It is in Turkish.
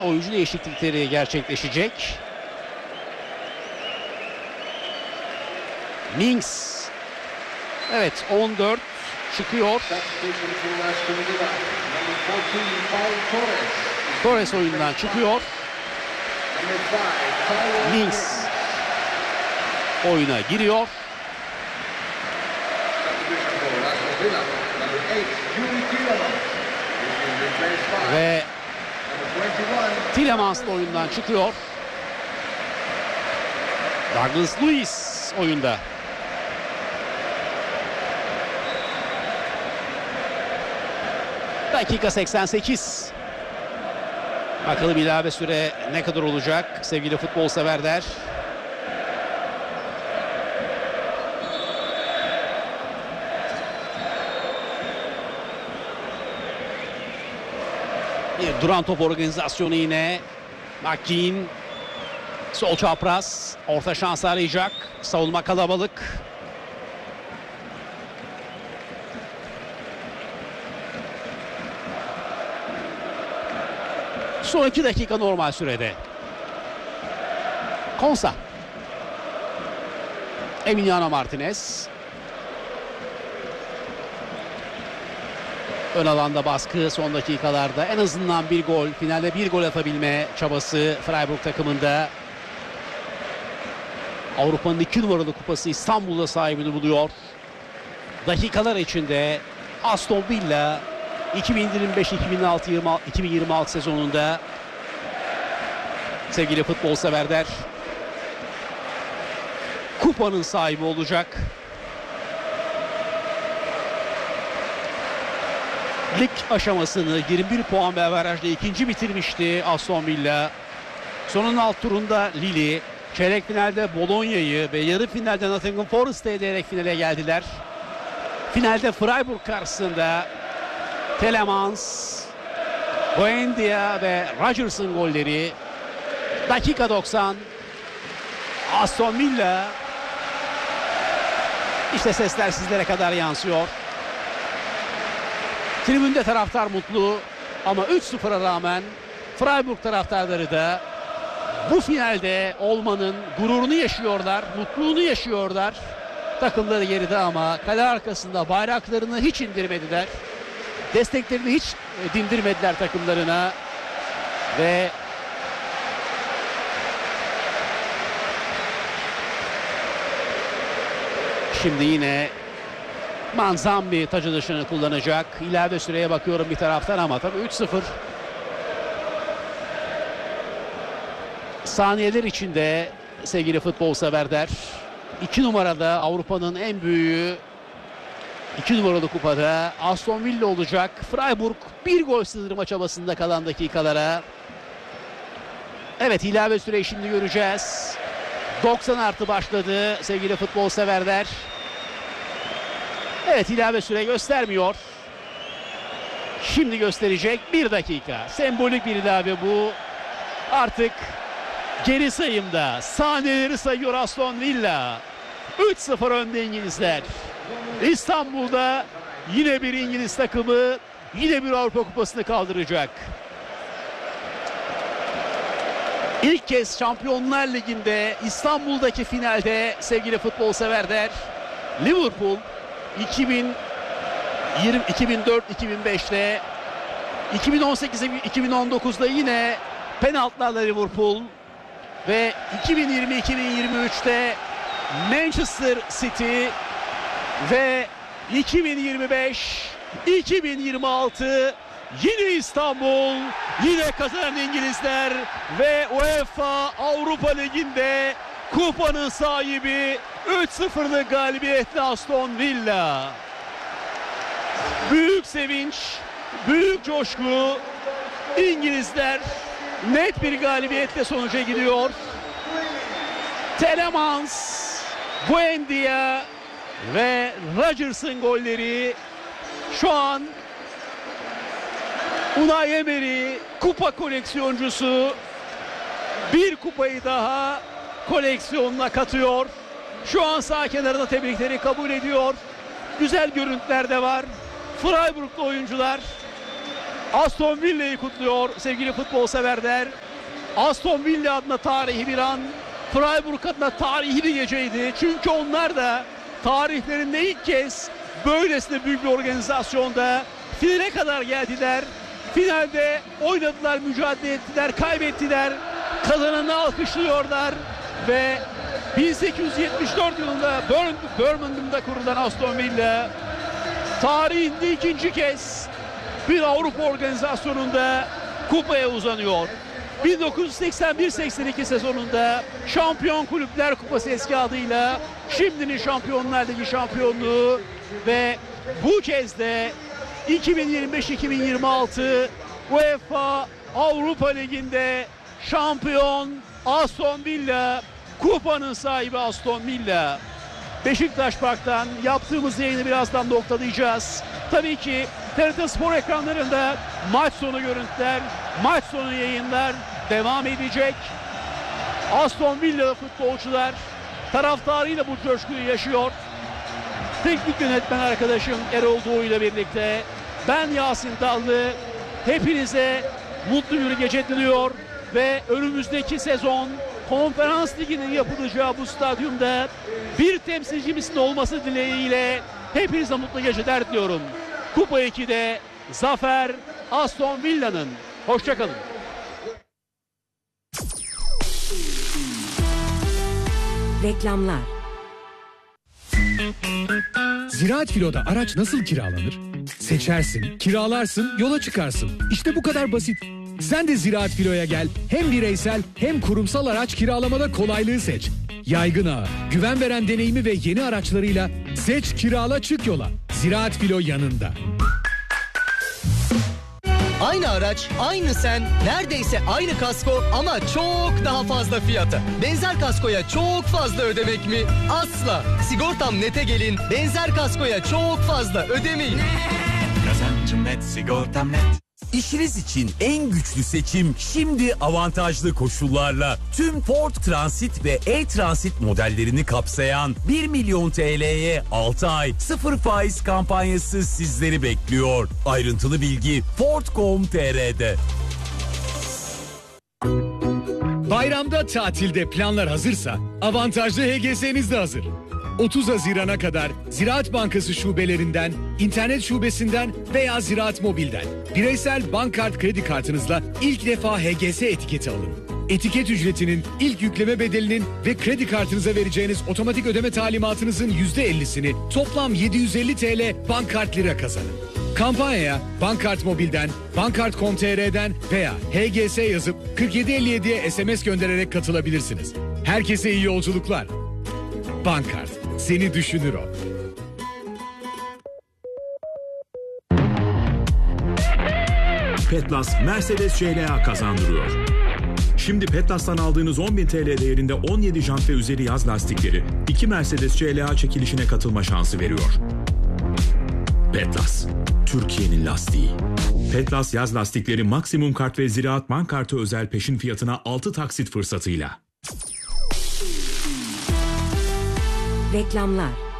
Oyuncu değişiklikleri gerçekleşecek. Mings. Evet, 14 çıkıyor. Torres oyundan çıkıyor. Mings oyuna giriyor. Ve Tielemans da oyundan çıkıyor. Douglas Luiz oyunda. Dakika 88. Bakalım ilave süre ne kadar olacak sevgili futbol severler. Bir duran top organizasyonu yine. McKean sol çapraz, orta şans arayacak. Savunma kalabalık. Son 2 dakika normal sürede. Konsa. Emiliano Martinez. Ön alanda baskı son dakikalarda. En azından bir gol, finalde bir gol atabilme çabası Freiburg takımında. Avrupa'nın 2 numaralı kupası İstanbul'da sahibini buluyor. Dakikalar içinde Aston Villa 2025-2026 sezonunda sevgili futbol severler kupanın sahibi olacak. Lig aşamasını 21 puan ve averajla ikinci bitirmişti Aston Villa. Sonun alt turunda Lille, çeyrek finalde Bologna'yı ve yarı finalde Nottingham Forest'ı eleyerek finale geldiler. Finalde Freiburg karşısında Tielemans, Buendia ve Rodgers'ın golleri. Dakika 90. Aston Villa. İşte sesler sizlere kadar yansıyor. Tribünde taraftar mutlu ama 3-0'a rağmen Freiburg taraftarları da bu finalde olmanın gururunu yaşıyorlar, mutluluğunu yaşıyorlar. Takımları geride ama kale arkasında bayraklarını hiç indirmediler. Desteklerini hiç dindirmediler takımlarına ve şimdi yine Manzambi taç dışını kullanacak. İlave süreye bakıyorum bir taraftan ama tabii 3-0. Saniyeler içinde sevgili futbol severler 2 numarada Avrupa'nın en büyüğü 2 numaralı kupada Aston Villa olacak. Freiburg bir gol sığdırma çabasında kalan dakikalara. Evet, ilave süreyi şimdi göreceğiz. 90 artı başladı sevgili futbol severler. Evet, ilave süre göstermiyor. Şimdi gösterecek 1 dakika. Sembolik bir ilave bu. Artık geri sayımda saniyeleri sayıyor Aston Villa. 3-0 önde İngilizler. İstanbul'da yine bir İngiliz takımı yine bir Avrupa Kupası'nı kaldıracak. İlk kez Şampiyonlar Ligi'nde İstanbul'daki finalde sevgili futbol severler Liverpool 2004-2005'te 2018-2019'da yine penaltılarla Liverpool ve 2020-2023'te Manchester City ve 2025-2026 yine İstanbul, yine kazanan İngilizler ve UEFA Avrupa Ligi'nde kupanın sahibi 3-0'lık galibiyetle Aston Villa. Büyük sevinç, büyük coşku. İngilizler net bir galibiyetle sonuca gidiyor. Tielemans, Buendia ve Rodgers'ın golleri. Şu an Unai Emery kupa koleksiyoncusu bir kupayı daha koleksiyonuna katıyor. Şu an sağ kenarında tebrikleri kabul ediyor. Güzel görüntüler de var. Freiburg'lu oyuncular Aston Villa'yı kutluyor sevgili futbol severler. Aston Villa adına tarihi bir an, Freiburg adına tarihi bir geceydi. Çünkü onlar da tarihlerinde ilk kez böylesine büyük bir organizasyonda finale kadar geldiler. Finalde oynadılar, mücadele ettiler, kaybettiler. Kazananı alkışlıyorlar ve 1874 yılında Birmingham'da kurulan Aston Villa tarihinde ikinci kez bir Avrupa organizasyonunda kupaya uzanıyor. 1981-82 sezonunda Şampiyon Kulüpler Kupası eski adıyla, şimdinin Şampiyonlar Ligi şampiyonluğu ve bu kez de 2025-2026 UEFA Avrupa Ligi'nde şampiyon Aston Villa, kupanın sahibi Aston Villa. Beşiktaş Park'tan yaptığımız yayını birazdan noktalayacağız. Tabii ki TRT Spor ekranlarında maç sonu görüntüler, maç sonu yayınlar devam edecek. Aston Villa futbolcular taraftarıyla bu coşkuyu yaşıyor. Teknik yönetmen arkadaşım Erol Doğu ile birlikte ben Yasin Dallı hepinize mutlu bir gece diliyor ve önümüzdeki sezon Konferans Ligi'nin yapılacağı bu stadyumda bir temsilcimizin olması dileğiyle hepinize mutlu geceler diliyorum. Kupa 2'de zafer Aston Villa'nın. Hoşçakalın. Reklamlar. Ziraat Filo'da araç nasıl kiralanır? Seçersin, kiralarsın, yola çıkarsın. İşte bu kadar basit. Sen de Ziraat Filo'ya gel. Hem bireysel hem kurumsal araç kiralamada kolaylığı seç. Yaygın ağı, güven veren deneyimi ve yeni araçlarıyla seç, kirala, çık yola. Ziraat Filo yanında. Aynı araç, aynı sen, neredeyse aynı kasko ama çok daha fazla fiyata. Benzer kaskoya çok fazla ödemek mi? Asla. Sigortam Net'e gelin, benzer kaskoya çok fazla ödemeyin. Kazancım net, sigortam net. İşiniz için en güçlü seçim şimdi avantajlı koşullarla. Tüm Ford Transit ve E-Transit modellerini kapsayan 1 milyon TL'ye 6 ay 0 faiz kampanyası sizleri bekliyor. Ayrıntılı bilgi Ford.com.tr'de. Bayramda tatilde planlar hazırsa avantajlı HGS'niz de hazır. 30 Haziran'a kadar Ziraat Bankası şubelerinden, internet şubesinden veya Ziraat Mobil'den bireysel bankkart kredi kartınızla ilk defa HGS etiketi alın. Etiket ücretinin, ilk yükleme bedelinin ve kredi kartınıza vereceğiniz otomatik ödeme talimatınızın %50'sini toplam 750 TL bankkart lira kazanın. Kampanyaya Bankkart Mobil'den, Bankkart.com.tr'den veya HGS yazıp 4757'ye SMS göndererek katılabilirsiniz. Herkese iyi yolculuklar. Bankkart, seni düşünür o. Petlas Mercedes CLA kazandırıyor. Şimdi Petlas'tan aldığınız 10.000 TL değerinde 17 jant ve üzeri yaz lastikleri 2 Mercedes CLA çekilişine katılma şansı veriyor. Petlas, Türkiye'nin lastiği. Petlas yaz lastikleri maksimum kart ve Ziraat Bankartı özel peşin fiyatına 6 taksit fırsatıyla. Reklamlar.